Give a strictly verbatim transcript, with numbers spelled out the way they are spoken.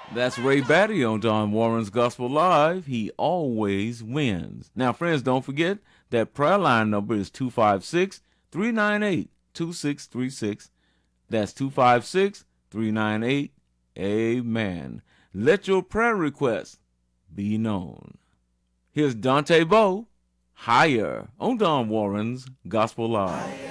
That's Ray Batty on Don Warren's Gospel Live. He always wins. Now, friends, don't forget that prayer line number is two five six, three nine eight, two six three six. That's two five six, three nine eight. Amen. Let your prayer requests be known. Here's Dante Bowe, Higher, on Don Warren's Gospel Live.